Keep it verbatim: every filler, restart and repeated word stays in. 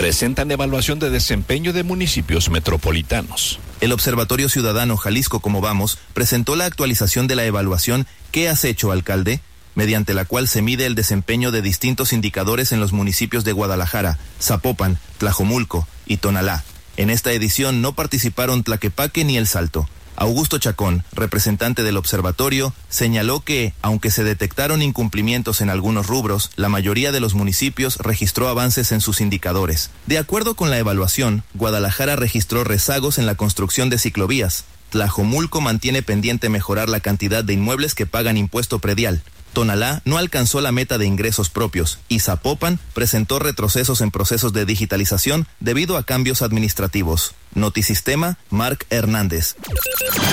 presentan evaluación de desempeño de municipios metropolitanos. El Observatorio Ciudadano Jalisco Como Vamos presentó la actualización de la evaluación ¿Qué has hecho, alcalde?, mediante la cual se mide el desempeño de distintos indicadores en los municipios de Guadalajara, Zapopan, Tlajomulco y Tonalá. En esta edición no participaron Tlaquepaque ni El Salto. Augusto Chacón, representante del observatorio, señaló que, aunque se detectaron incumplimientos en algunos rubros, la mayoría de los municipios registró avances en sus indicadores. De acuerdo con la evaluación, Guadalajara registró rezagos en la construcción de ciclovías. Tlajomulco mantiene pendiente mejorar la cantidad de inmuebles que pagan impuesto predial. Tonalá no alcanzó la meta de ingresos propios y Zapopan presentó retrocesos en procesos de digitalización debido a cambios administrativos. Notisistema, Marc Hernández.